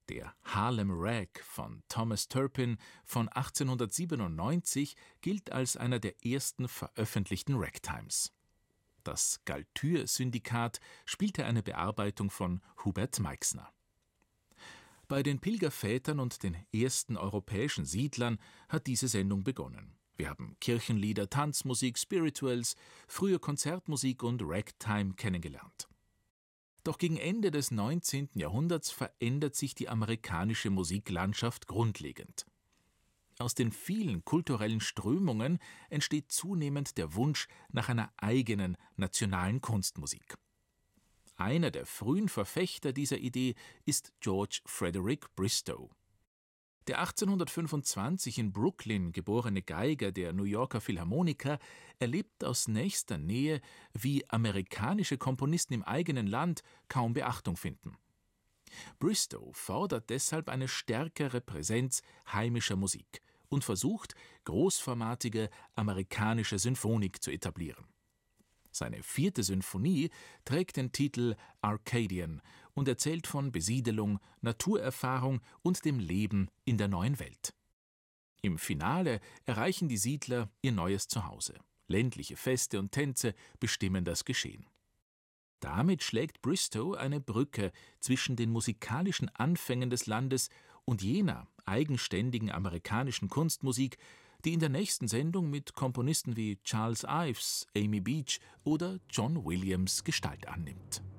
Der Harlem Rag von Thomas Turpin von 1897 gilt als einer der ersten veröffentlichten Ragtimes. Das Galtür-Syndikat spielte eine Bearbeitung von Hubert Meixner. Bei den Pilgervätern und den ersten europäischen Siedlern hat diese Sendung begonnen. Wir haben Kirchenlieder, Tanzmusik, Spirituals, frühe Konzertmusik und Ragtime kennengelernt. Doch gegen Ende des 19. Jahrhunderts verändert sich die amerikanische Musiklandschaft grundlegend. Aus den vielen kulturellen Strömungen entsteht zunehmend der Wunsch nach einer eigenen nationalen Kunstmusik. Einer der frühen Verfechter dieser Idee ist George Frederick Bristow. Der 1825 in Brooklyn geborene Geiger der New Yorker Philharmoniker erlebt aus nächster Nähe, wie amerikanische Komponisten im eigenen Land kaum Beachtung finden. Bristow fordert deshalb eine stärkere Präsenz heimischer Musik und versucht, großformatige amerikanische Sinfonik zu etablieren. Seine 4. Sinfonie trägt den Titel Arcadian und erzählt von Besiedelung, Naturerfahrung und dem Leben in der neuen Welt. Im Finale erreichen die Siedler ihr neues Zuhause. Ländliche Feste und Tänze bestimmen das Geschehen. Damit schlägt Bristow eine Brücke zwischen den musikalischen Anfängen des Landes und jener eigenständigen amerikanischen Kunstmusik, die in der nächsten Sendung mit Komponisten wie Charles Ives, Amy Beach oder John Williams Gestalt annimmt.